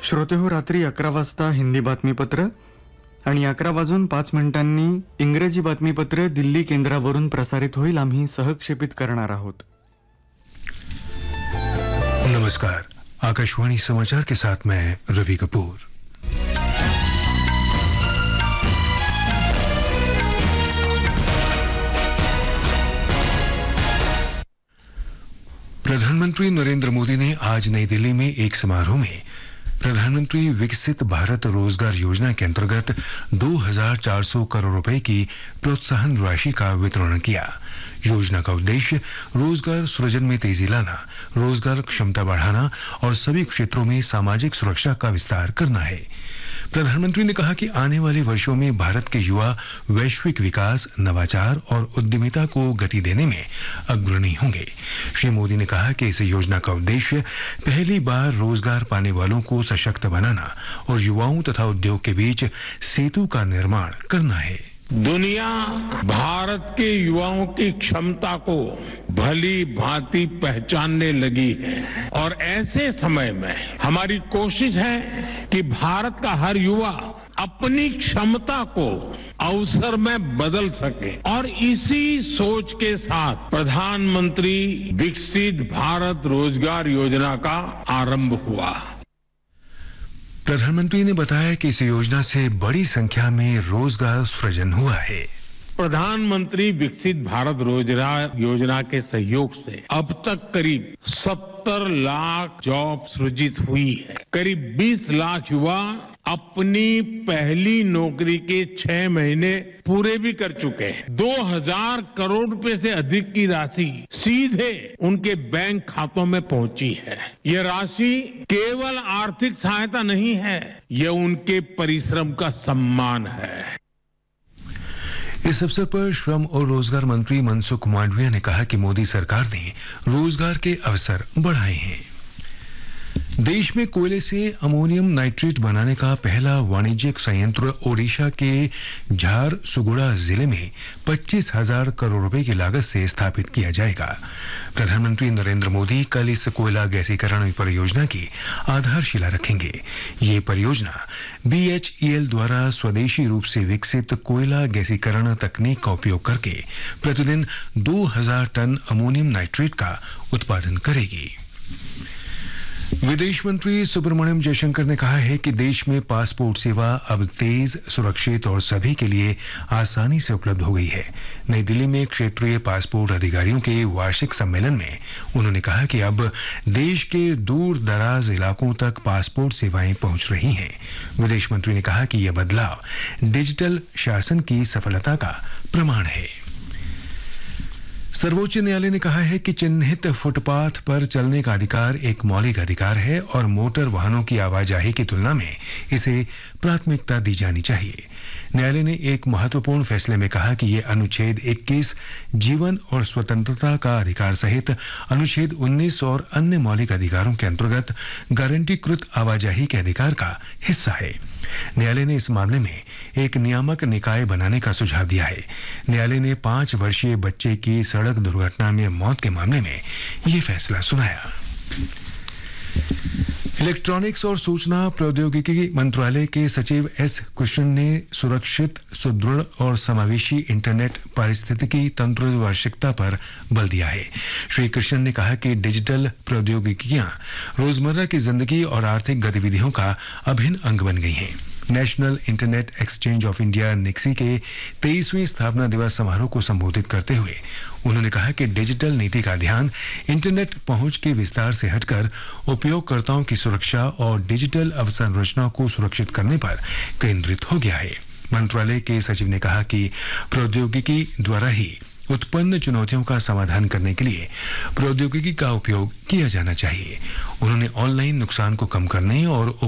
श्रोते हो, रात्री 11 वाजता हिंदी बातमीपत्र आणि 11:05 इंग्रजी बातमीपत्र दिल्ली केंद्रावरून प्रसारित होईल. आम्ही सहक्षेपित करणार आहोत. नमस्कार, आकाशवाणी समाचार के साथ मैं रवि कपूर. प्रधानमंत्री नरेंद्र मोदी ने आज नई दिल्ली में एक समारोह में प्रधानमंत्री विकसित भारत रोजगार योजना के अंतर्गत 2,400 करोड़ रुपए की प्रोत्साहन राशि का वितरण किया. योजना का उद्देश्य रोजगार सृजन में तेजी लाना, रोजगार क्षमता बढ़ाना और सभी क्षेत्रों में सामाजिक सुरक्षा का विस्तार करना है. प्रधानमंत्री ने कहा कि आने वाले वर्षों में भारत के युवा वैश्विक विकास, नवाचार और उद्यमिता को गति देने में अग्रणी होंगे. श्री मोदी ने कहा कि इस योजना का उद्देश्य पहली बार रोजगार पाने वालों को सशक्त बनाना और युवाओं तथा उद्योग के बीच सेतु का निर्माण करना है. दुनिया भारत के युवाओं की क्षमता को भली भांति पहचानने लगी है और ऐसे समय में हमारी कोशिश है कि भारत का हर युवा अपनी क्षमता को अवसर में बदल सके और इसी सोच के साथ प्रधानमंत्री विकसित भारत रोजगार योजना का आरंभ हुआ. प्रधानमंत्री ने बताया कि इस योजना से बड़ी संख्या में रोजगार सृजन हुआ है. प्रधानमंत्री विकसित भारत रोजगार योजना के सहयोग से अब तक करीब 70 लाख जॉब सृजित हुई है. करीब 20 लाख युवा अपनी पहली नौकरी के 6 महीने पूरे भी कर चुके हैं. 2,000 करोड़ रुपए से अधिक की राशि सीधे उनके बैंक खातों में पहुंची है. ये राशि केवल आर्थिक सहायता नहीं है, ये उनके परिश्रम का सम्मान है. इस अवसर पर श्रम और रोजगार मंत्री मनसुख मांडविया ने कहा कि मोदी सरकार ने रोजगार के अवसर बढ़ाए हैं. देश में कोयले से अमोनियम नाइट्रेट बनाने का पहला वाणिज्यिक संयंत्र ओडिशा के झारसुगुड़ा जिले में 25,000 करोड़ रुपए की लागत से स्थापित किया जाएगा. प्रधानमंत्री नरेंद्र मोदी कल इस कोयला गैसीकरण परियोजना की आधारशिला रखेंगे. ये परियोजना BHEL द्वारा स्वदेशी रूप से विकसित कोयला गैसीकरण तकनीक का उपयोग करके प्रतिदिन 2,000 टन अमोनियम नाइट्रेट का उत्पादन करेगी. विदेश मंत्री सुब्रमण्यम जयशंकर ने कहा है कि देश में पासपोर्ट सेवा अब तेज, सुरक्षित और सभी के लिए आसानी से उपलब्ध हो गई है. नई दिल्ली में क्षेत्रीय पासपोर्ट अधिकारियों के वार्षिक सम्मेलन में उन्होंने कहा कि अब देश के दूर दराज इलाकों तक पासपोर्ट सेवाएं पहुंच रही हैं. विदेश मंत्री ने कहा कि यह बदलाव डिजिटल शासन की सफलता का प्रमाण है. सर्वोच्च न्यायालय ने कहा है कि चिन्हित फुटपाथ पर चलने का अधिकार एक मौलिक अधिकार है और मोटर वाहनों की आवाजाही की तुलना में इसे प्राथमिकता दी जानी चाहिए. न्यायालय ने एक महत्वपूर्ण फैसले में कहा कि यह अनुच्छेद 21 जीवन और स्वतंत्रता का अधिकार सहित अनुच्छेद 19 और अन्य मौलिक अधिकारों के अंतर्गत गारंटीकृत आवाजाही के अधिकार का हिस्सा है. न्यायालय ने इस मामले में एक नियामक निकाय बनाने का सुझाव दिया है. न्यायालय ने 5 वर्षीय बच्चे की सड़क दुर्घटना में मौत के मामले में यह फैसला सुनाया. इलेक्ट्रॉनिक्स और सूचना प्रौद्योगिकी मंत्रालय के सचिव एस कृष्णन ने सुरक्षित, सुदृढ़ और समावेशी इंटरनेट पारिस्थितिकी तंत्र आवश्यकता पर बल दिया है. श्री कृष्णन ने कहा कि डिजिटल प्रौद्योगिकियां रोजमर्रा की जिंदगी और आर्थिक गतिविधियों का अभिन्न अंग बन गई हैं. National internet exchange of India निक्सी के 23वें स्थापना दिवस समारोह को संबोधित करते हुए उन्होंने कहा कि डिजिटल नीति का ध्यान इंटरनेट पहुंच के विस्तार से हटकर उपयोगकर्ताओं की सुरक्षा और डिजिटल अवसंरचना को सुरक्षित करने पर केंद्रित हो गया है. मंत्रालय के सचिव ने कहा कि प्रौद्योगिकी द्वारा ही उत्पन्न चुनौतियों का समाधान करने के लिए प्रौद्योगिकी का उपयोग किया जाना चाहिए. उन्होंने ऑनलाइन नुकसान को कम करने और